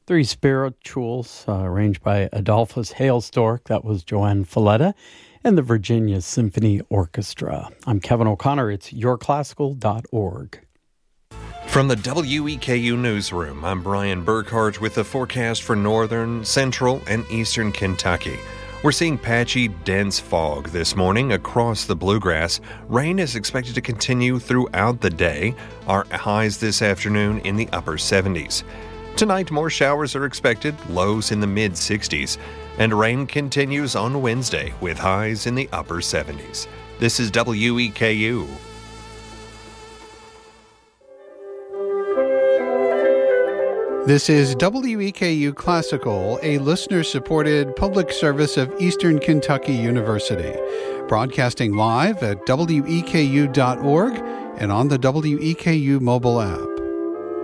Three Spirituals, arranged by Adolphus Hailstork. That was Joanne Falletta and the Virginia Symphony Orchestra. I'm Kevin O'Connor. It's yourclassical.org. From the WEKU Newsroom, I'm Brian Burkhart with the forecast for northern, central, and eastern Kentucky. We're seeing patchy, dense fog this morning across the bluegrass. Rain is expected to continue throughout the day. Our highs this afternoon in the upper 70s. Tonight, more showers are expected, lows in the mid-60s, and rain continues on Wednesday with highs in the upper 70s. This is WEKU. This is WEKU Classical, a listener-supported public service of Eastern Kentucky University, broadcasting live at WEKU.org and on the WEKU mobile app.